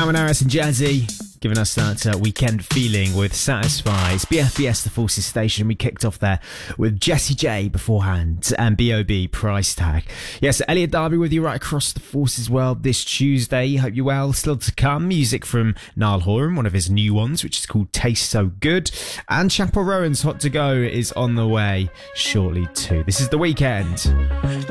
Calvin Harris and Jazzy giving us that weekend feeling with Satisfy. It's BFBS, the Forces Station. We kicked off there with Jessie J beforehand and B.O.B. Price Tag. Yes, Elliot Darby with you right across the Forces world this Tuesday. Hope you're well. Still to come, music from Niall Horan, one of his new ones, which is called Taste So Good. And Chappell Rowan's Hot To Go is on the way shortly too. This is The Weekend.